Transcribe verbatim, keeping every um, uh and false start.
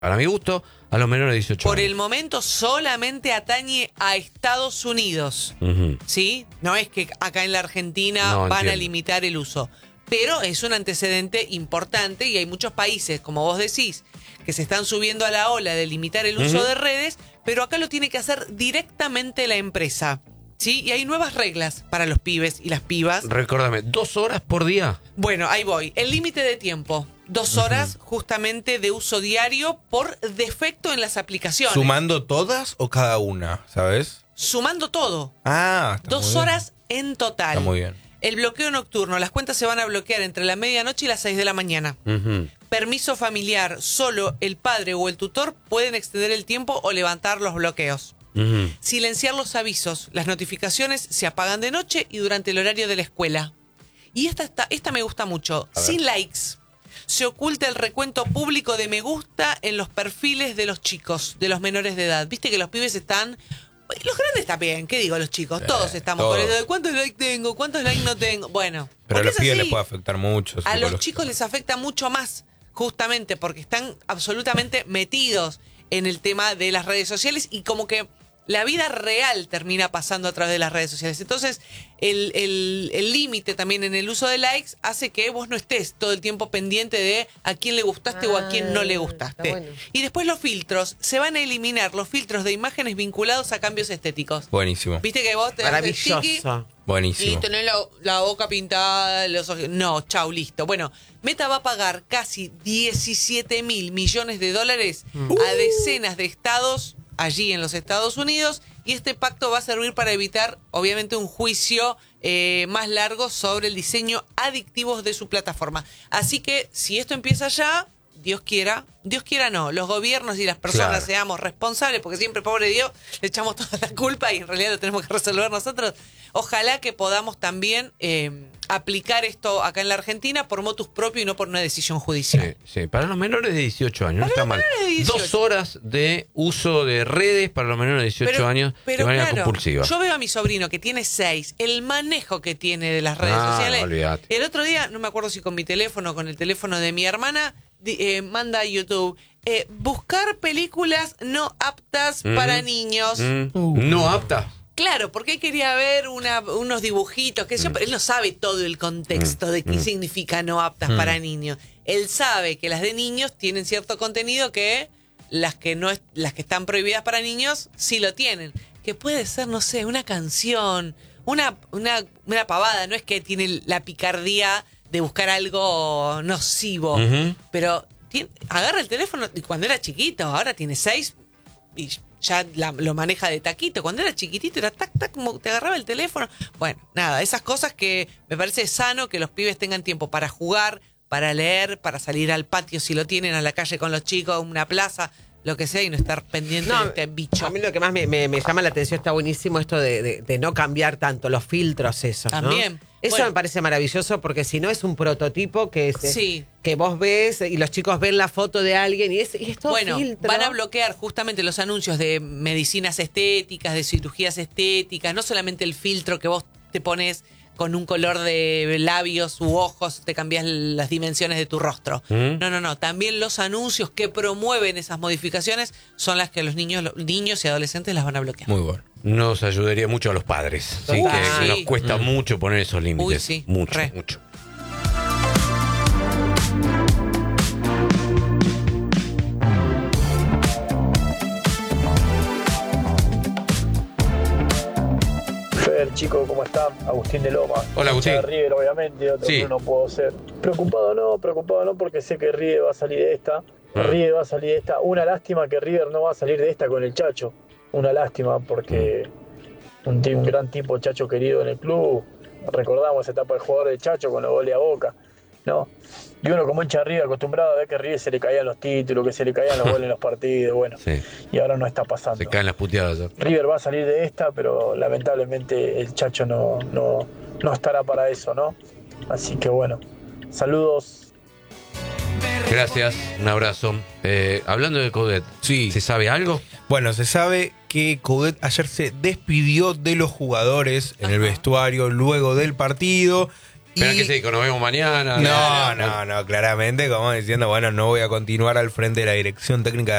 para mi gusto, a los menores de dieciocho Por años. el momento solamente atañe a Estados Unidos, Uh-huh. ¿sí? No es que acá en la Argentina No, van entiendo. a limitar el uso. Pero es un antecedente importante y hay muchos países, como vos decís, que se están subiendo a la ola de limitar el uso Uh-huh. de redes, pero acá lo tiene que hacer directamente la empresa, ¿sí? Y hay nuevas reglas para los pibes y las pibas. Recórdame, ¿dos horas por día? Bueno, ahí voy. El límite de tiempo. Dos horas justamente de uso diario por defecto en las aplicaciones. ¿Sumando todas o cada una, sabes? Sumando todo. Ah, está Dos muy bien. horas en total. Está muy bien. El bloqueo nocturno. Las cuentas se van a bloquear entre la medianoche y las seis de la mañana. Uh-huh. Permiso familiar. Solo el padre o el tutor pueden extender el tiempo o levantar los bloqueos. Uh-huh. Silenciar los avisos. Las notificaciones se apagan de noche y durante el horario de la escuela. Y esta, esta, esta me gusta mucho. A ver. Sin likes. Se oculta el recuento público de me gusta en los perfiles de los chicos, de los menores de edad. Viste que los pibes están... Los grandes también, ¿qué digo los chicos? Eh, Todos estamos todos. con eso de cuántos likes tengo, cuántos likes no tengo. Bueno, Pero a porque los es pibes así. les puede afectar mucho. A los psicológico. chicos les afecta mucho más, justamente porque están absolutamente metidos en el tema de las redes sociales y como que la vida real termina pasando a través de las redes sociales. Entonces, el el- el límite también en el uso de likes hace que vos no estés todo el tiempo pendiente de a quién le gustaste o a quién no le Ah, gustaste. está bueno. Y después los filtros. Se van a eliminar los filtros de imágenes vinculados a cambios estéticos. Buenísimo. Viste que vos te das el tiki Maravilloso. y Buenísimo. tenés la, la boca pintada, los ojos. No, chau, listo. Bueno, Meta va a pagar casi diecisiete mil millones de dólares a decenas de estados allí en los Estados Unidos. Y este pacto va a servir para evitar, obviamente, un juicio eh, más largo sobre el diseño adictivo de su plataforma. Así que, si esto empieza ya, Dios quiera, Dios quiera no, los gobiernos y las personas Claro. seamos responsables, porque siempre, pobre Dios, le echamos toda la culpa y en realidad lo tenemos que resolver nosotros. Ojalá que podamos también eh, aplicar esto acá en la Argentina por motus propio y no por una decisión judicial. Sí, sí, para los menores de dieciocho años, no Para está los mal. menores de dieciocho. Dos horas de uso de redes para los menores de dieciocho años de manera claro, compulsiva. yo veo a mi sobrino que tiene seis, el manejo que tiene de las redes Ah, sociales. no, olvídate. El otro día, no me acuerdo si con mi teléfono o con el teléfono de mi hermana, di- eh, manda a YouTube, eh, buscar películas no aptas Mm. para niños. Mm, No apta. Claro, porque él quería ver una- unos dibujitos, que yo, pero él no sabe todo el contexto de qué Mm. significa no aptas para niños. Él sabe que las de niños tienen cierto contenido que las que no es- las que están prohibidas para niños sí lo tienen. Que puede ser, no sé, una canción, una, una, una pavada, no es que tiene la picardía de buscar algo nocivo, Ujú. pero tiene- agarra el teléfono y cuando era chiquito, ahora tiene seis y ya la- lo maneja de taquito. Cuando era chiquitito era tac, tac, como te agarraba el teléfono. Bueno, nada, esas cosas que me parece sano que los pibes tengan tiempo para jugar, para leer, para salir al patio si lo tienen, a la calle con los chicos, a una plaza, lo que sea, y no estar pendiente No, de este bicho. A mí lo que más me, me- me llama la atención, está buenísimo esto de, de- de no cambiar tanto los filtros, eso. ¿no? También. Eso Bueno. me parece maravilloso porque si no es un prototipo que, es, Sí. que vos ves y los chicos ven la foto de alguien y es, y es todo Bueno, filtro. van a bloquear justamente los anuncios de medicinas estéticas, de cirugías estéticas, no solamente el filtro que vos te pones con un color de labios u ojos, te cambias las dimensiones de tu rostro. ¿Mm? No, no, no. También los anuncios que promueven esas modificaciones son las que los niños, los niños y adolescentes las van a bloquear. Muy bueno. Nos ayudaría mucho a los padres. ¿sí? Total. Que Sí. nos cuesta mucho poner esos límites. Uy, sí, mucho, re. mucho. Fer, chicos, ¿cómo están? Agustín de Loma. Hola, Agustín. Hincha de River, obviamente, otro Sí. club no puedo ser. Preocupado no, preocupado no, porque sé que River va a salir de esta. Ah. River va a salir de esta. Una lástima que River no va a salir de esta con el Chacho. Una lástima porque un, ti- un gran tipo, Chacho querido en el club. Recordamos esa etapa del jugador de Chacho con los goles a Boca, ¿no? Y uno como hincha de River acostumbrado a ver que a River se le caían los títulos, que se le caían los goles en los partidos, bueno. Sí. Y ahora no está pasando. Se caen las puteadas. ¿no? River va a salir de esta, pero lamentablemente el Chacho no, no, no estará para eso, ¿no? Así que bueno, saludos. Gracias, un abrazo. Eh, hablando de Coudet, Sí. ¿se sabe algo? Bueno, se sabe que Coudet ayer se despidió de los jugadores en el Ajá. vestuario luego del partido Pero Y- que se dijo, nos vemos mañana. No, no, no, claramente, como diciendo, bueno, no voy a continuar al frente de la dirección técnica